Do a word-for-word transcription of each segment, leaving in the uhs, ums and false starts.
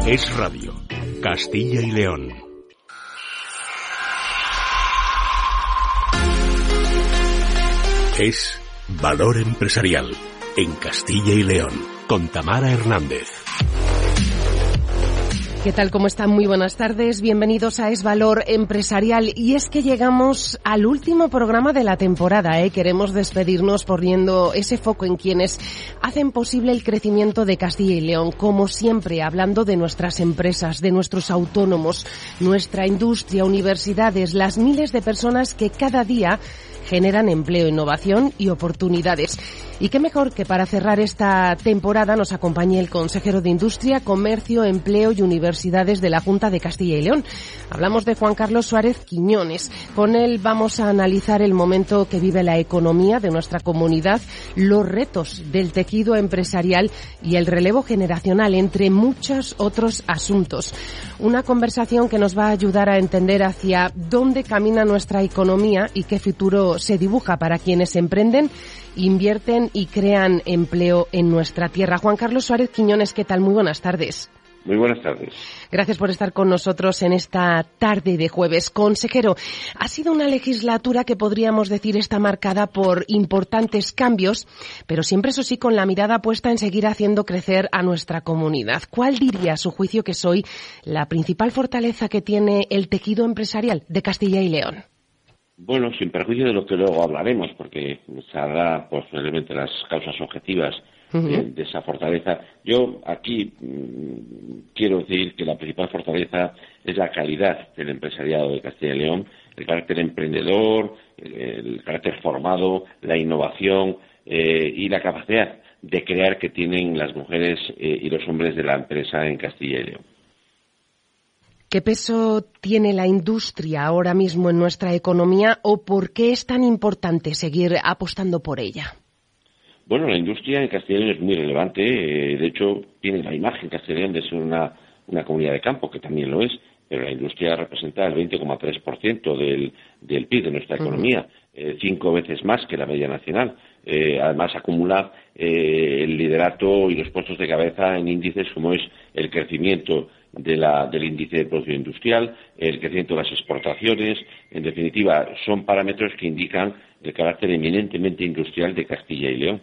Es Radio, Castilla y León. Es Valor Empresarial, en Castilla y León, con Tamara Hernández. ¿Qué tal? ¿Cómo están? Muy buenas tardes. Bienvenidos a Es Valor Empresarial. Y es que llegamos al último programa de la temporada, ¿eh? Queremos despedirnos poniendo ese foco en quienes hacen posible el crecimiento de Castilla y León. Como siempre, hablando de nuestras empresas, de nuestros autónomos, nuestra industria, universidades, las miles de personas que cada día generan empleo, innovación y oportunidades. Y qué mejor que para cerrar esta temporada nos acompañe el consejero de Industria, Comercio, Empleo y Universidades de la Junta de Castilla y León. Hablamos de Juan Carlos Suárez Quiñones. Con él vamos a analizar el momento que vive la economía de nuestra comunidad, los retos del tejido empresarial y el relevo generacional, entre muchos otros asuntos. Una conversación que nos va a ayudar a entender hacia dónde camina nuestra economía y qué futuro se dibuja para quienes emprenden, invierten y crean empleo en nuestra tierra. Juan Carlos Suárez Quiñones, ¿qué tal? Muy buenas tardes. Muy buenas tardes. Gracias por estar con nosotros en esta tarde de jueves. Consejero, ha sido una legislatura que podríamos decir está marcada por importantes cambios, pero siempre, eso sí, con la mirada puesta en seguir haciendo crecer a nuestra comunidad. ¿Cuál diría, a su juicio, que soy la principal fortaleza que tiene el tejido empresarial de Castilla y León? Bueno, sin perjuicio de lo que luego hablaremos, porque se hará posiblemente las causas objetivas uh-huh. de, de esa fortaleza. Yo aquí mmm, quiero decir que la principal fortaleza es la calidad del empresariado de Castilla y León, el carácter emprendedor, el, el carácter formado, la innovación eh, y la capacidad de crear que tienen las mujeres eh, y los hombres de la empresa en Castilla y León. ¿Qué peso tiene la industria ahora mismo en nuestra economía o por qué es tan importante seguir apostando por ella? Bueno, la industria en Castilla y León es muy relevante. Eh, de hecho, tiene la imagen Castilla y León de ser una, una comunidad de campo, que también lo es, pero la industria representa el veinte coma tres por ciento del, del P I B de nuestra economía, eh, cinco veces más que la media nacional. Eh, además, acumula eh, el liderato y los puestos de cabeza en índices como es el crecimiento de la, del índice de producción industrial, el crecimiento de las exportaciones. En definitiva, son parámetros que indican el carácter eminentemente industrial de Castilla y León.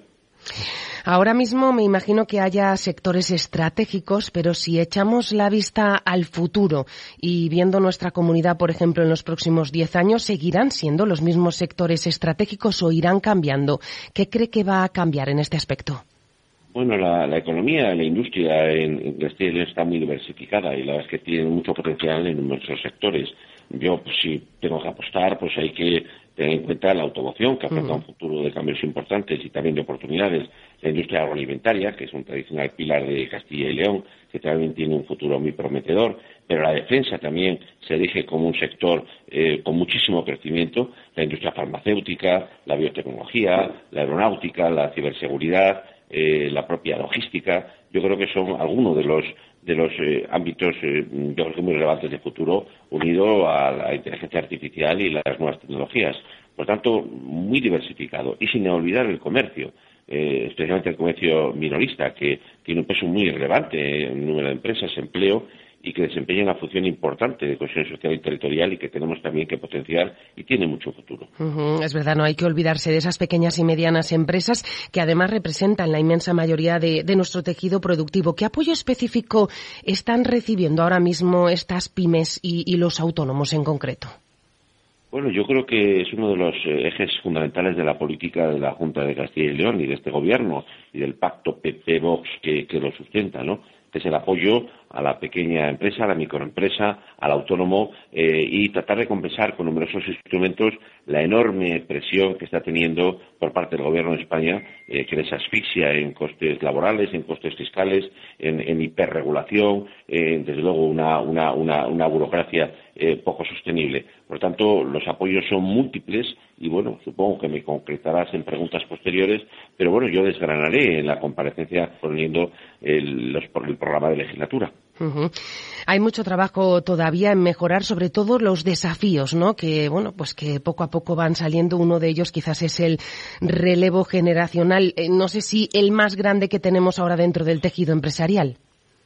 Ahora mismo me imagino que haya sectores estratégicos, pero si echamos la vista al futuro y viendo nuestra comunidad, por ejemplo, en los próximos diez años, ¿seguirán siendo los mismos sectores estratégicos o irán cambiando? ¿Qué cree que va a cambiar en este aspecto? Bueno, la, la economía, la industria en, en Castilla y León está muy diversificada y la verdad es que tiene mucho potencial en nuestros sectores. Yo, pues, si tengo que apostar, pues hay que tener en cuenta la automoción, que afronta uh-huh. un futuro de cambios importantes y también de oportunidades. La industria agroalimentaria, que es un tradicional pilar de Castilla y León, que también tiene un futuro muy prometedor. Pero la defensa también se erige como un sector eh, con muchísimo crecimiento. La industria farmacéutica, la biotecnología, la aeronáutica, la ciberseguridad, eh, la propia logística. Yo creo que son algunos de los de los eh, ámbitos, eh, yo creo que muy relevantes de futuro, unido a la inteligencia artificial y las nuevas tecnologías. Por tanto, muy diversificado. Y sin olvidar el comercio, eh, especialmente el comercio minorista, que tiene un peso muy relevante en número de empresas, empleo, y que desempeña una función importante de cohesión social y territorial y que tenemos también que potenciar y tiene mucho futuro. Uh-huh, es verdad, no hay que olvidarse de esas pequeñas y medianas empresas que además representan la inmensa mayoría de, de nuestro tejido productivo. ¿Qué apoyo específico están recibiendo ahora mismo estas pymes y, y los autónomos en concreto? Bueno, yo creo que es uno de los ejes fundamentales de la política de la Junta de Castilla y León y de este gobierno y del pacto P P-Vox que, que lo sustenta, ¿no? Que es el apoyo a la pequeña empresa, a la microempresa, al autónomo eh, y tratar de compensar con numerosos instrumentos la enorme presión que está teniendo por parte del Gobierno de España, eh, que les asfixia en costes laborales, en costes fiscales, en, en hiperregulación, eh, desde luego una, una, una, una burocracia eh, poco sostenible. Por tanto, los apoyos son múltiples y, bueno, supongo que me concretarás en preguntas posteriores, pero, bueno, yo desgranaré en la comparecencia poniendo el, los, el programa de legislatura. Uh-huh. Hay mucho trabajo todavía en mejorar, sobre todo los desafíos, ¿no? Que, bueno, pues que poco a poco van saliendo. Uno de ellos quizás es el relevo generacional. Eh, no sé si el más grande que tenemos ahora dentro del tejido empresarial.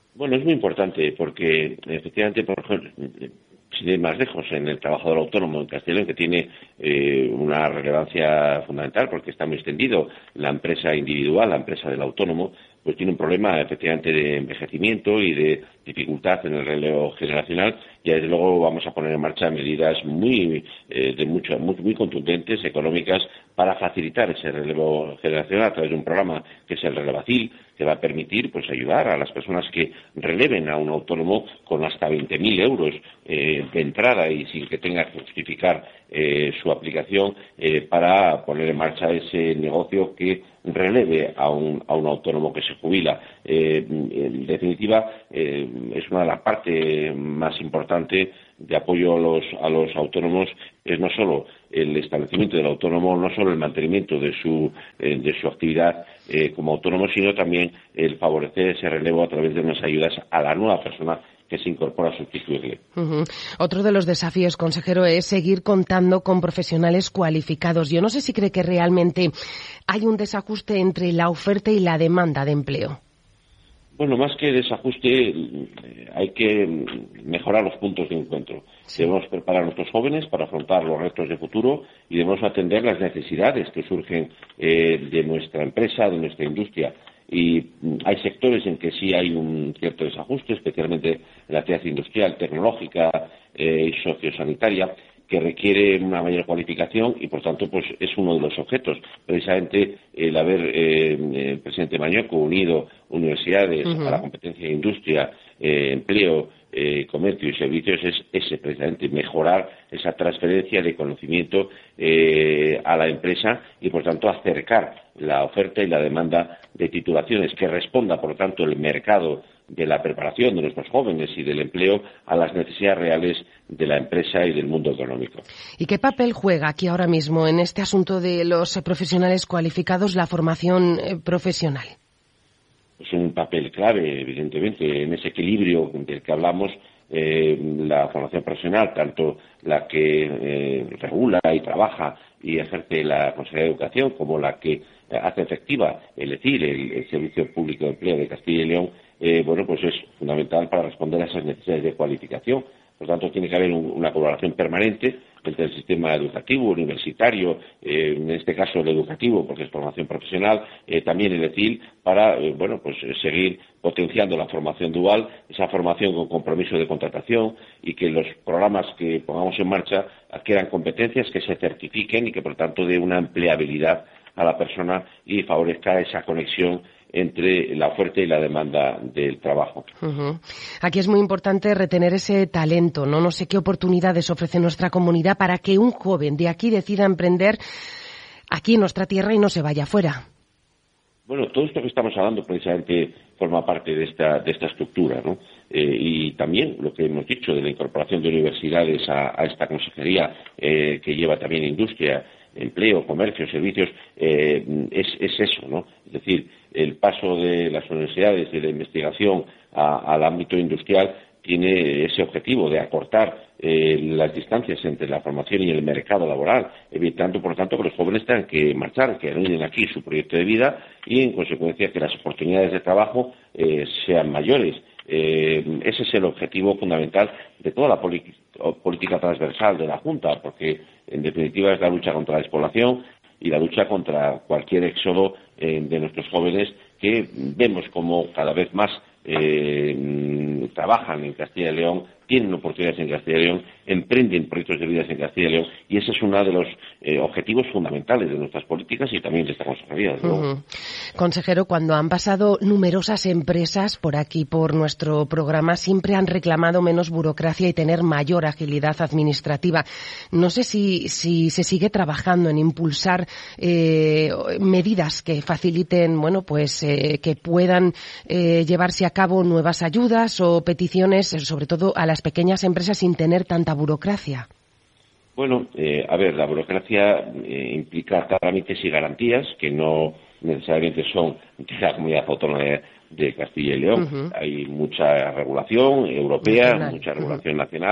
Bueno, es muy importante porque efectivamente, por ejemplo, sin ir más lejos, en el trabajador autónomo en Castilla y León, que tiene eh, una relevancia fundamental porque está muy extendido, la empresa individual, la empresa del autónomo, pues tiene un problema efectivamente de envejecimiento y de dificultad en el relevo generacional, y desde luego vamos a poner en marcha medidas muy eh, de mucho, muy, muy contundentes, económicas, para facilitar ese relevo generacional a través de un programa que es el Relevacil, que va a permitir pues ayudar a las personas que releven a un autónomo con hasta veinte mil euros eh, de entrada y sin que tenga que justificar eh, su aplicación eh, para poner en marcha ese negocio que releve a un, a un autónomo que se jubila. Eh, en definitiva, eh, es una de las partes más importantes de apoyo a los, a los autónomos, es no solo el establecimiento del autónomo, no solo el mantenimiento de su, eh, de su actividad eh, como autónomo, sino también el favorecer ese relevo a través de unas ayudas a la nueva persona que se incorpora a sustituirle. Uh-huh. Otro de los desafíos, consejero, es seguir contando con profesionales cualificados. Yo no sé si cree que realmente hay un desajuste entre la oferta y la demanda de empleo. Bueno, más que desajuste, hay que mejorar los puntos de encuentro. Sí. Debemos preparar a nuestros jóvenes para afrontar los retos de futuro y debemos atender las necesidades que surgen eh, de nuestra empresa, de nuestra industria. Y hay sectores en que sí hay un cierto desajuste, especialmente en la actividad industrial, tecnológica eh, y sociosanitaria, que requiere una mayor cualificación y, por tanto, pues es uno de los objetos. Precisamente el haber, eh, el presidente Mañoco, unido universidades uh-huh. a la competencia de industria, eh, empleo, eh, comercio y servicios, es ese, precisamente, mejorar esa transferencia de conocimiento eh, a la empresa y, por tanto, acercar la oferta y la demanda de titulaciones, que responda, por tanto, el mercado de la preparación de nuestros jóvenes y del empleo a las necesidades reales de la empresa y del mundo económico. ¿Y qué papel juega aquí ahora mismo en este asunto de los profesionales cualificados la formación profesional? Es un papel clave, evidentemente, en ese equilibrio del que hablamos. Eh, la formación profesional, tanto la que eh, regula y trabaja y ejerce la Consejería de Educación, como la que hace efectiva el E C I R, el, el Servicio Público de Empleo de Castilla y León, eh, bueno, pues es fundamental para responder a esas necesidades de cualificación. Por lo tanto, tiene que haber un, una colaboración permanente entre el sistema educativo, universitario, eh, en este caso el educativo, porque es formación profesional, eh, también el E C I L, para, eh, bueno, pues seguir potenciando la formación dual, esa formación con compromiso de contratación, y que los programas que pongamos en marcha adquieran competencias, que se certifiquen y que, por tanto, dé una empleabilidad a la persona y favorezca esa conexión entre la oferta y la demanda del trabajo. Uh-huh. Aquí es muy importante retener ese talento, ¿no? No sé qué oportunidades ofrece nuestra comunidad para que un joven de aquí decida emprender aquí en nuestra tierra y no se vaya fuera. Bueno, todo esto que estamos hablando precisamente forma parte de esta, de esta estructura, ¿no? Eh, y también lo que hemos dicho de la incorporación de universidades a, a esta consejería eh, que lleva también industria, empleo, comercio, servicios, eh, es, es eso, ¿no? Es decir, el paso de las universidades y de la investigación a, al ámbito industrial tiene ese objetivo de acortar eh, las distancias entre la formación y el mercado laboral, evitando, por tanto, que los jóvenes tengan que marchar, que reúnen aquí su proyecto de vida y, en consecuencia, que las oportunidades de trabajo eh, sean mayores. Eh, ese es el objetivo fundamental de toda la política transversal de la Junta, porque, en definitiva, es la lucha contra la despoblación y la lucha contra cualquier éxodo eh, de nuestros jóvenes, que vemos como cada vez más eh, trabajan en Castilla y León, tienen oportunidades en Castilla y León, emprenden proyectos de vida en Castilla y León, y ese es uno de los eh, objetivos fundamentales de nuestras políticas y también de esta consejería. Uh-huh. Consejero, cuando han pasado numerosas empresas por aquí, por nuestro programa, siempre han reclamado menos burocracia y tener mayor agilidad administrativa. No sé si, si se sigue trabajando en impulsar eh, medidas que faciliten, bueno, pues eh, que puedan eh, llevarse a cabo nuevas ayudas o peticiones, sobre todo a las pequeñas empresas, sin tener tanta burocracia. Bueno, eh, a ver, la burocracia eh, implica trámites y garantías que no necesariamente son de la Comunidad Autónoma de, de Castilla y León. Uh-huh. Hay mucha regulación europea, nacional. mucha regulación uh-huh. nacional,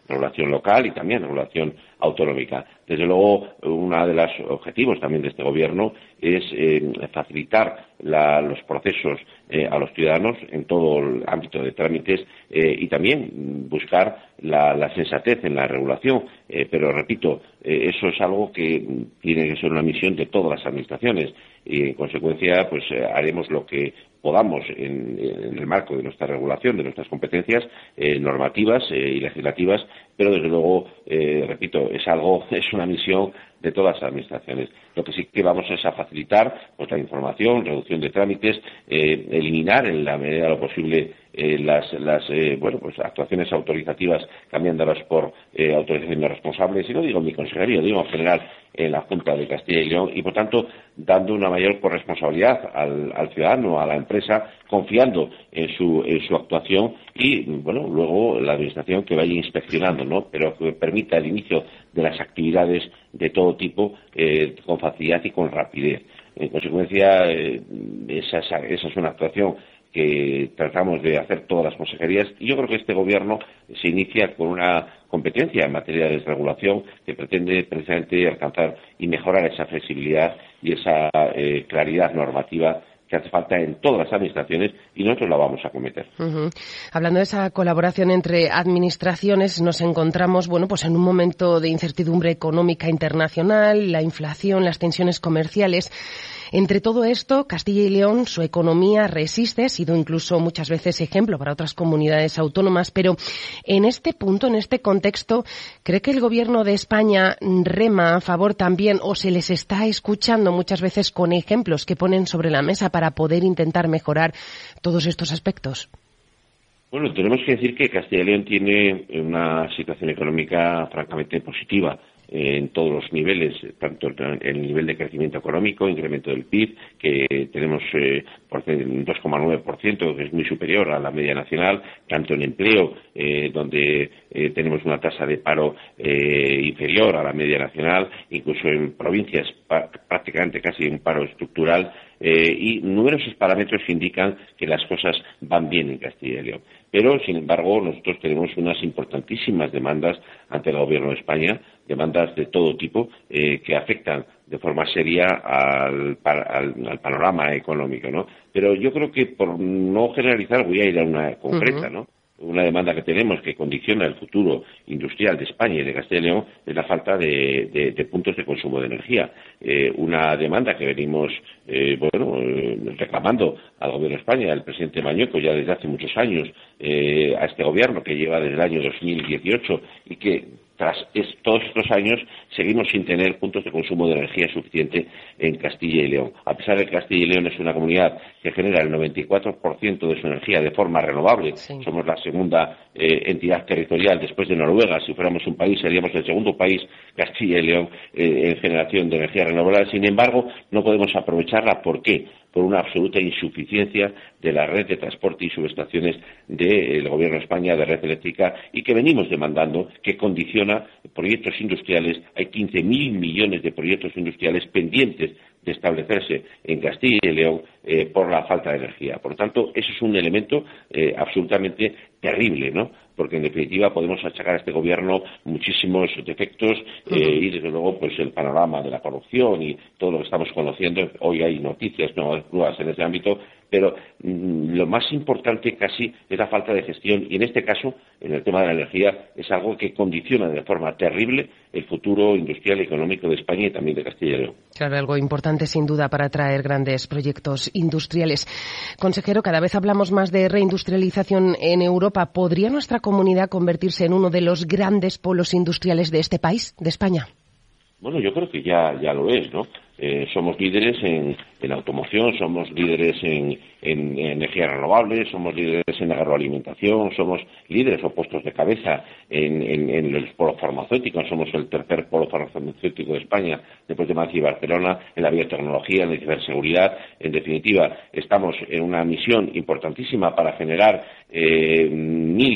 regulación local y también regulación autonómica. Desde luego, uno de los objetivos también de este Gobierno es eh, facilitar la, los procesos eh, a los ciudadanos en todo el ámbito de trámites eh, y también buscar la, la sensatez en la regulación. Eh, pero, repito, eh, eso es algo que tiene que ser una misión de todas las administraciones y, en consecuencia, pues eh, haremos lo que podamos en, en el marco de nuestra regulación, de nuestras competencias eh, normativas eh, y legislativas, pero desde luego, eh, repito, es algo, es una misión de todas las administraciones. Lo que sí que vamos es a facilitar pues la información, reducción de trámites, eh, eliminar en la medida de lo posible eh, las, las eh, bueno, pues actuaciones autorizativas cambiándolas por eh, autorizaciones responsables, y no digo en mi consejería, digo en general en la Junta de Castilla y León, y por tanto dando una mayor corresponsabilidad al, al ciudadano, a la empresa, confiando en su, en su actuación y, bueno, luego la administración que vaya inspeccionando, ¿no? Pero que permita el inicio de las actividades de todo tipo eh, con facilidad y con rapidez. En consecuencia, eh, esa, esa es una actuación que tratamos de hacer todas las consejerías, y yo creo que este Gobierno se inicia con una competencia en materia de desregulación que pretende precisamente alcanzar y mejorar esa flexibilidad y esa eh, claridad normativa que hace falta en todas las administraciones, y nosotros la vamos a cometer. Uh-huh. Hablando de esa colaboración entre administraciones, nos encontramos, bueno, pues en un momento de incertidumbre económica internacional, la inflación, las tensiones comerciales. Entre todo esto, Castilla y León, su economía resiste, ha sido incluso muchas veces ejemplo para otras comunidades autónomas, pero en este punto, en este contexto, ¿cree que el Gobierno de España rema a favor también, o se les está escuchando muchas veces con ejemplos que ponen sobre la mesa para poder intentar mejorar todos estos aspectos? Bueno, tenemos que decir que Castilla y León tiene una situación económica francamente positiva en todos los niveles, tanto en el nivel de crecimiento económico, incremento del P I B, que tenemos eh, por un dos coma nueve por ciento, que es muy superior a la media nacional, tanto en empleo, eh, donde eh, tenemos una tasa de paro eh, inferior a la media nacional, incluso en provincias pa- prácticamente casi un paro estructural, eh, y numerosos parámetros que indican que las cosas van bien en Castilla y León. Pero, sin embargo, nosotros tenemos unas importantísimas demandas ante el Gobierno de España, demandas de todo tipo eh, que afectan de forma seria al, al, al panorama económico, ¿no? Pero yo creo que, por no generalizar, voy a ir a una concreta, ¿no? Una demanda que tenemos que condiciona el futuro industrial de España y de Castilla y León es la falta de, de, de puntos de consumo de energía. Eh, una demanda que venimos eh, bueno eh, reclamando al Gobierno de España, al presidente Mañueco, ya desde hace muchos años, eh, a este Gobierno que lleva desde el año dos mil dieciocho y que tras es, todos estos años seguimos sin tener puntos de consumo de energía suficiente en Castilla y León. A pesar de que Castilla y León es una comunidad que genera el noventa y cuatro por ciento de su energía de forma renovable, sí. Somos la segunda eh, entidad territorial después de Noruega. Si fuéramos un país, seríamos el segundo país, Castilla y León, eh, en generación de energía renovable. Sin embargo, no podemos aprovecharla. ¿Por qué? Por una absoluta insuficiencia de la red de transporte y subestaciones del Gobierno de España, de red eléctrica, y que venimos demandando, que condiciona proyectos industriales. Hay quince mil millones de proyectos industriales pendientes de establecerse en Castilla y León eh, por la falta de energía. Por lo tanto, eso es un elemento eh, absolutamente terrible, ¿no? Porque en definitiva podemos achacar a este Gobierno muchísimos defectos eh, y desde luego pues el panorama de la corrupción y todo lo que estamos conociendo. Hoy hay noticias nuevas en ese ámbito, pero mmm, lo más importante casi es la falta de gestión, y en este caso, en el tema de la energía, es algo que condiciona de forma terrible el futuro industrial y económico de España y también de Castilla y León. Claro, algo importante sin duda para atraer grandes proyectos industriales. Consejero, cada vez hablamos más de reindustrialización en Europa. ¿Podría nuestra comunidad convertirse en uno de los grandes polos industriales de este país, de España? Bueno, yo creo que ya, ya lo es, ¿no? Eh, somos líderes en, en automoción, somos líderes en, en, en energías renovables, somos líderes en agroalimentación, somos líderes o puestos de cabeza en, en, en los polos farmacéuticos, somos el tercer polo farmacéutico de España, después de Madrid y Barcelona, en la biotecnología, en la ciberseguridad. En definitiva, estamos en una misión importantísima para generar eh, miles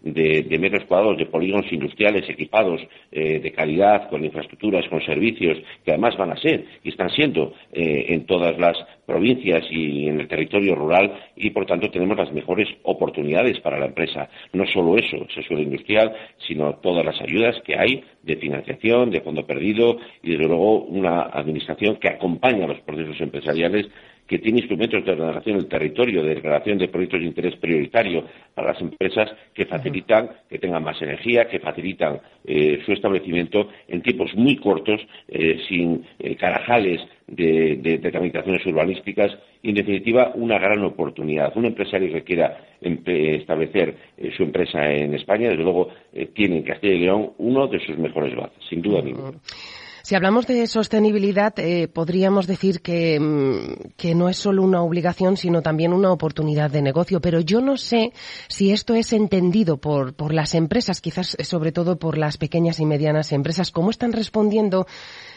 de, de metros cuadrados de polígonos industriales equipados eh, de calidad, con infraestructuras, con servicios, que además van a ser y están siendo eh, en todas las provincias y en el territorio rural, y por tanto tenemos las mejores oportunidades para la empresa. No solo eso, ese suelo industrial, sino todas las ayudas que hay de financiación, de fondo perdido y desde luego una administración que acompaña a los procesos empresariales, que tiene instrumentos de ordenación del territorio, de declaración de proyectos de interés prioritario para las empresas, que facilitan que tengan más energía, que facilitan eh, su establecimiento en tiempos muy cortos, eh, sin eh, carajales de, de, de tramitaciones urbanísticas, y en definitiva una gran oportunidad. Un empresario que quiera establecer eh, su empresa en España, desde luego eh, tiene en Castilla y León uno de sus mejores bazas, sin duda ninguna. Si hablamos de sostenibilidad, eh, podríamos decir que, que no es solo una obligación, sino también una oportunidad de negocio. Pero yo no sé si esto es entendido por, por las empresas, quizás sobre todo por las pequeñas y medianas empresas. ¿Cómo están respondiendo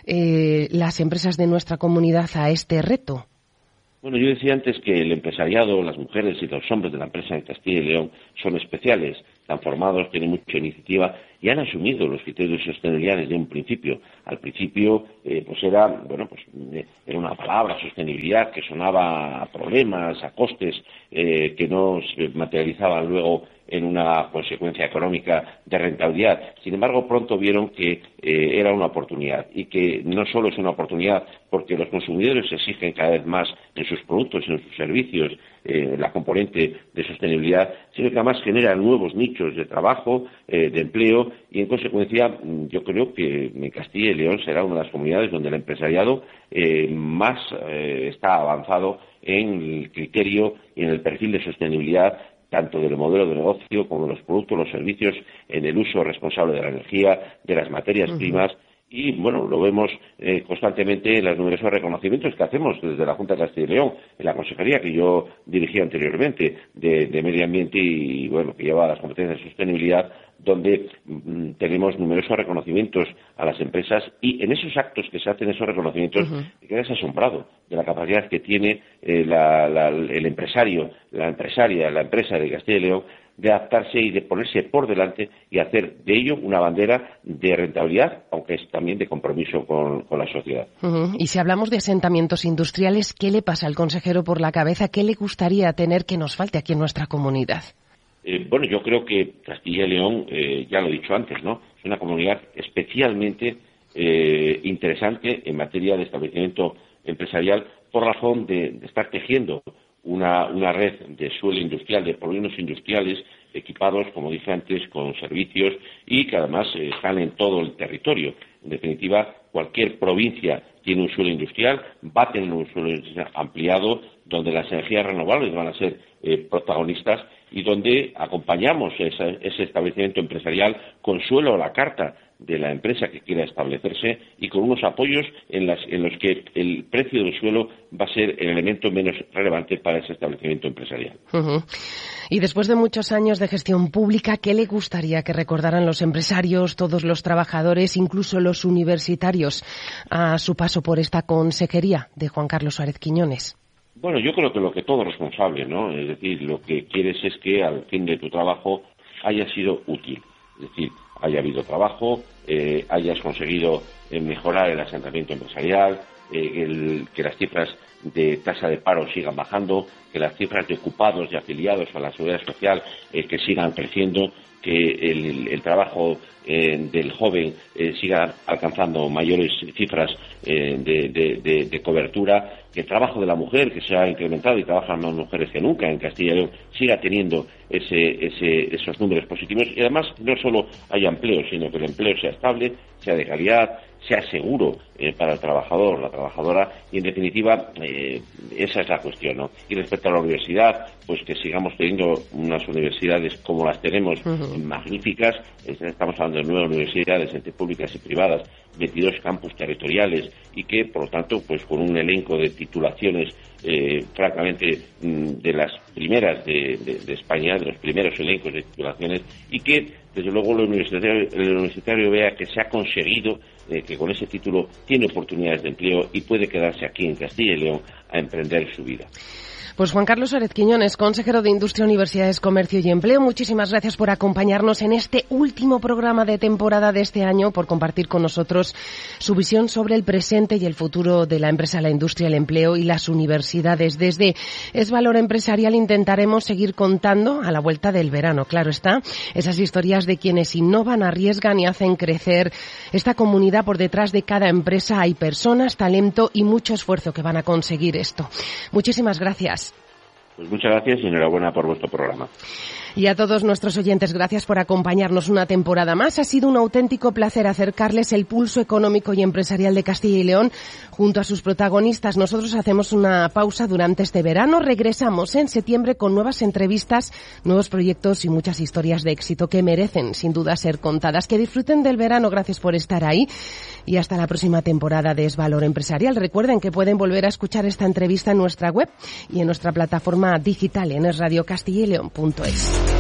eh, las empresas de nuestra comunidad a este reto? Bueno, yo decía antes que el empresariado, las mujeres y los hombres de la empresa en Castilla y León son especiales, están formados, tienen mucha iniciativa y han asumido los criterios de sostenibilidad desde un principio. Al principio, eh, pues era, bueno, pues eh, era una palabra, sostenibilidad, que sonaba a problemas, a costes, eh, que no se materializaban luego en una consecuencia económica de rentabilidad. Sin embargo, pronto vieron que eh, era una oportunidad, y que no solo es una oportunidad porque los consumidores exigen cada vez más en sus productos y en sus servicios eh, la componente de sostenibilidad, sino que además genera nuevos nichos de trabajo, eh, de empleo, y en consecuencia yo creo que en Castilla y León será una de las comunidades donde el empresariado eh, más eh, está avanzado en el criterio y en el perfil de sostenibilidad, tanto del modelo de negocio como de los productos, los servicios, en el uso responsable de la energía, de las materias uh-huh. primas. Y, bueno, lo vemos eh, constantemente en los numerosos reconocimientos que hacemos desde la Junta de Castilla y León, en la consejería que yo dirigía anteriormente, de, de Medio Ambiente y, bueno, que lleva las competencias de sostenibilidad, donde mm, tenemos numerosos reconocimientos a las empresas, y en esos actos que se hacen, esos reconocimientos, uh-huh. te quedas asombrado de la capacidad que tiene eh, la, la, el empresario, la empresaria, la empresa de Castilla y León, de adaptarse y de ponerse por delante y hacer de ello una bandera de rentabilidad, aunque es también de compromiso con, con la sociedad. Uh-huh. Y si hablamos de asentamientos industriales, ¿qué le pasa al consejero por la cabeza? ¿Qué le gustaría tener que nos falte aquí en nuestra comunidad? Eh, bueno, yo creo que Castilla y León, eh, ya lo he dicho antes, ¿no? Es una comunidad especialmente eh, interesante en materia de establecimiento empresarial, por razón de, de estar tejiendo Una, una red de suelo industrial, de polígonos industriales equipados, como dije antes, con servicios, y que además eh, están en todo el territorio. En definitiva, cualquier provincia tiene un suelo industrial, va a tener un suelo industrial ampliado, donde las energías renovables van a ser eh, protagonistas, y donde acompañamos esa, ese establecimiento empresarial con suelo a la carta de la empresa que quiera establecerse, y con unos apoyos en, las, en los que el precio del suelo va a ser el elemento menos relevante para ese establecimiento empresarial. Uh-huh. Y después de muchos años de gestión pública, ¿qué le gustaría que recordaran los empresarios, todos los trabajadores, incluso los universitarios, a su paso por esta consejería de Juan Carlos Suárez Quiñones? Bueno, yo creo que lo que todo responsable, ¿no? Es decir, lo que quieres es que al fin de tu trabajo haya sido útil. Es decir, haya habido trabajo, eh, hayas conseguido eh, mejorar el asentamiento empresarial, eh, el, que las cifras de tasa de paro sigan bajando, que las cifras de ocupados y afiliados a la seguridad social eh, que sigan creciendo, que el, el trabajo eh, del joven eh, siga alcanzando mayores cifras eh, de, de, de, de cobertura, que el trabajo de la mujer, que se ha incrementado y trabajan más mujeres que nunca en Castilla y León, siga teniendo ese, ese, esos números positivos, y además no solo haya empleo, sino que el empleo sea estable, sea de calidad, sea seguro eh, para el trabajador, la trabajadora, y en definitiva eh, esa es la cuestión, ¿no? Y respecto a la universidad, pues que sigamos teniendo unas universidades como las tenemos, uh-huh. magníficas. Estamos hablando de nuevas universidades entre públicas y privadas, veintidós campus territoriales, y que por lo tanto pues con un elenco de titulaciones eh, francamente de las primeras de, de, de España, de los primeros elencos de titulaciones, y que desde luego el universitario, el universitario vea que se ha conseguido eh, que con ese título tiene oportunidades de empleo y puede quedarse aquí en Castilla y León a emprender su vida. Pues Juan Carlos Suárez Quiñones, consejero de Industria, Universidades, Comercio y Empleo, muchísimas gracias por acompañarnos en este último programa de temporada de este año, por compartir con nosotros su visión sobre el presente y el futuro de la empresa, la industria, el empleo y las universidades. Desde Es Valor Empresarial intentaremos seguir contando a la vuelta del verano, claro está, esas historias de quienes innovan, arriesgan y hacen crecer esta comunidad. Por detrás de cada empresa hay personas, talento y mucho esfuerzo que van a conseguir esto. Muchísimas gracias. Pues muchas gracias y enhorabuena por vuestro programa. Y a todos nuestros oyentes, gracias por acompañarnos una temporada más. Ha sido un auténtico placer acercarles el pulso económico y empresarial de Castilla y León junto a sus protagonistas. Nosotros hacemos una pausa durante este verano. Regresamos en septiembre con nuevas entrevistas, nuevos proyectos y muchas historias de éxito que merecen, sin duda, ser contadas. Que disfruten del verano. Gracias por estar ahí. Y hasta la próxima temporada de Es Valor Empresarial. Recuerden que pueden volver a escuchar esta entrevista en nuestra web y en nuestra plataforma digital en es radio castilla y león punto es.